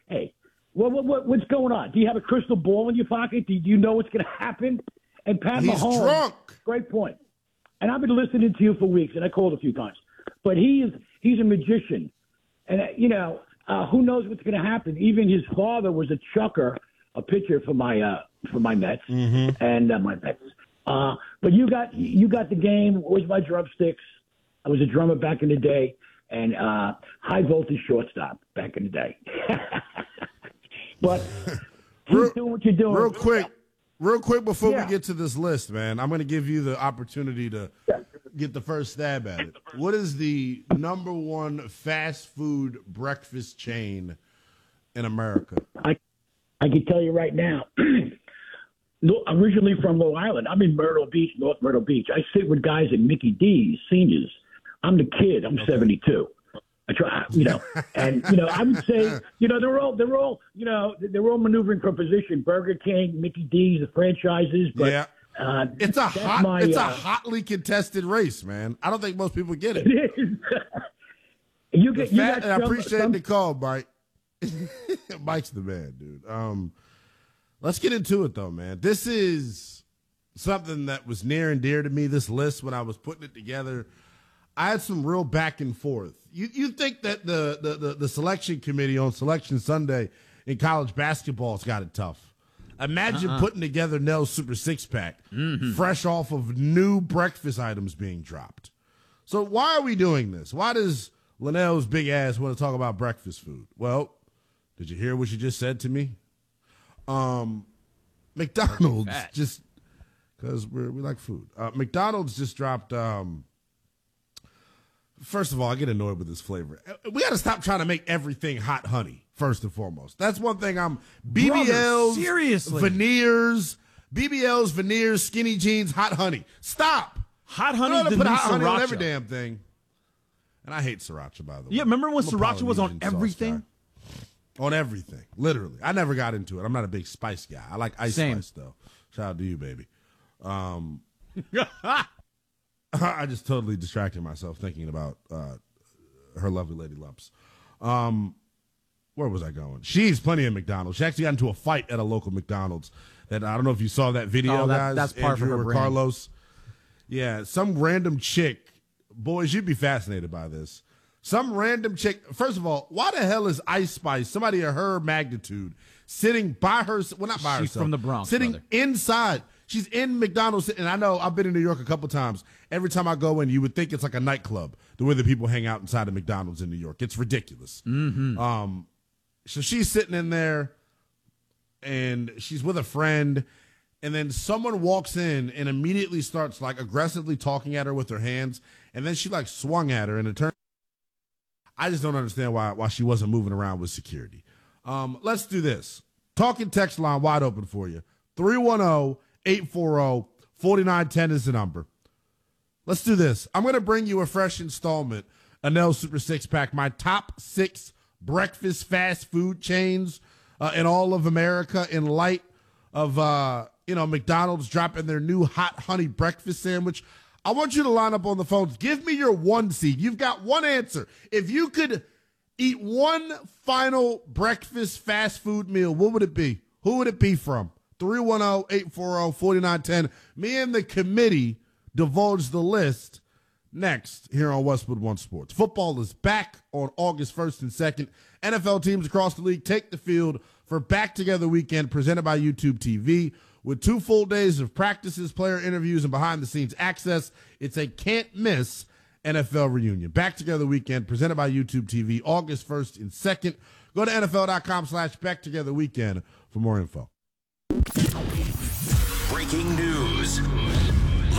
hey, what's going on? Do you have a crystal ball in your pocket? Do you know what's going to happen? And Pat He's Mahomes, drunk. great point. And I've been listening to you for weeks, and I called a few times. But he's a magician. And, who knows what's going to happen? Even his father was a chucker, a pitcher for my Mets and my Mets. But you got the game. Where's my drumsticks? I was a drummer back in the day, and high voltage shortstop back in the day. But keep doing what you're doing. Real quick before we get to this list, man, I'm going to give you the opportunity to get the first stab at it. What is the number one fast food breakfast chain in America? I can tell you right now. Originally from Long Island. I'm in Myrtle Beach, North Myrtle Beach. I sit with guys at Mickey D's, seniors. I'm the kid. I'm 72. I try, and I would say, they're all maneuvering for position. Burger King, Mickey D's, the franchises. But, it's a hotly contested race, man. I don't think most people get it. It is. I appreciate the call, Mike. Mike's the man, dude. Let's get into it, though, man. This is something that was near and dear to me, this list, when I was putting it together. I had some real back and forth. You think that the selection committee on Selection Sunday in college basketball's got it tough. Imagine putting together Nell's Super Six-Pack, fresh off of new breakfast items being dropped. So why are we doing this? Why does Linnell's big ass want to talk about breakfast food? Well, did you hear what you just said to me? McDonald's just, because we like food. McDonald's just dropped, first of all, I get annoyed with this flavor. We got to stop trying to make everything hot honey, first and foremost. That's one thing BBLs, seriously. BBLs, veneers, skinny jeans, hot honey. Stop. Hot honey, the put new hot honey on sriracha. every damn thing. And I hate sriracha, by the way. Yeah, remember when I'm a sriracha was on Polynesian sauce everything? guy. On everything, literally. I never got into it. I'm not a big spice guy. I like ice spice, though. Shout out to you, baby. I just totally distracted myself thinking about her lovely lady lumps. Where was I going? She's plenty of McDonald's. She actually got into a fight at a local McDonald's. That I don't know if you saw that video, guys. That's part Andrew of her or brand. Carlos. Yeah, some random chick. Boys, you'd be fascinated by this. Some random chick. First of all, why the hell is Ice Spice, somebody of her magnitude, sitting by herself? Well, not by herself. She's from the Bronx, sitting brother. inside. She's in McDonald's, and I know I've been in New York a couple times. Every time I go in, you would think it's like a nightclub, the way that people hang out inside of McDonald's in New York. It's ridiculous. So she's sitting in there, and she's with a friend, and then someone walks in and immediately starts like aggressively talking at her with her hands, and then she like swung at her, and it turned. I just don't understand why she wasn't moving around with security. Let's do this. Talking text line wide open for you. 310-840-4910 is the number. Let's do this. I'm going to bring you a fresh installment of Nell's Super Six-Pack, my top 6 breakfast fast food chains in all of America in light of, McDonald's dropping their new hot honey breakfast sandwich. I want you to line up on the phones. Give me your one seed. You've got one answer. If you could eat one final breakfast fast food meal, what would it be? Who would it be from? 310-840-4910. Me and the committee divulge the list next here on Westwood One Sports. Football is back on August 1st and 2nd. NFL teams across the league take the field for Back Together Weekend presented by YouTube TV. With 2 full days of practices, player interviews, and behind-the-scenes access, it's a can't-miss NFL reunion. Back Together Weekend, presented by YouTube TV, August 1st and 2nd. Go to NFL.com/BackTogetherWeekend for more info. Breaking news.